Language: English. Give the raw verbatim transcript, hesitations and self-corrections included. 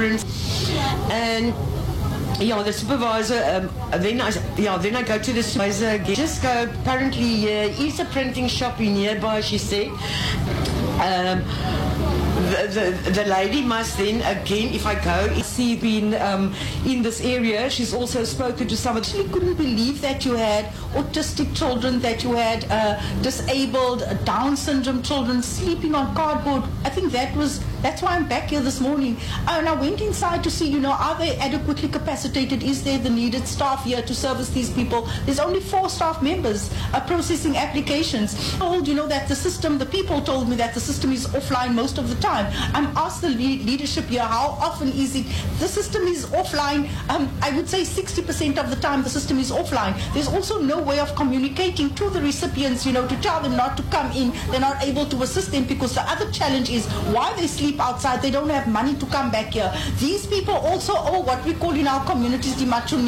chaperone, and yeah, the supervisor. Um, then I, yeah, then I go to the supervisor. Again. Just go. Apparently, there uh, is a printing shop in nearby. She said. Um, The, the, the lady must then, again, if I go, see been um, in this area. She's also spoken to someone. She couldn't believe that you had autistic children, that you had uh, disabled, uh, Down syndrome children sleeping on cardboard. I think that was, that's why I'm back here this morning. Uh, and I went inside to see, you know, are they adequately capacitated? Is there the needed staff here to service these people? There's only four staff members uh, processing applications. I told, you know, that the system, the people told me that the system is offline most of the time. I'm asked the le leadership here, how often is it? The system is offline. Um, I would say sixty percent of the time the system is offline. There's also no way of communicating to the recipients, you know, to tell them not to come in. They're not able to assist them because the other challenge is why they sleep outside. They don't have money to come back here. These people also owe what we call in our communities the macho